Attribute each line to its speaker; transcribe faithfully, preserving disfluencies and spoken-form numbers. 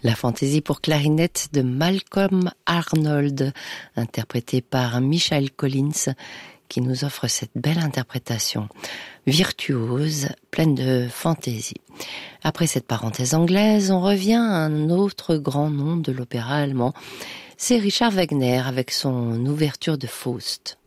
Speaker 1: La fantaisie pour clarinette de Malcolm Arnold, interprétée par Michael Collins, qui nous offre cette belle interprétation virtuose, pleine de fantaisie. Après cette parenthèse anglaise, on revient à un autre grand nom de l'opéra allemand, c'est Richard Wagner avec son ouverture de Faust.